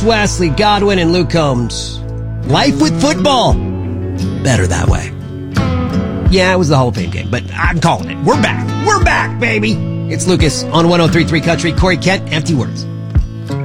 Lucas Wesley, Godwin, and Luke Combs. Life with football. Better that way. Yeah, it was the Hall of Fame game, but I'm calling it. We're back. We're back, baby. It's Lucas on 103.3 Country. Corey Kent, Empty Words.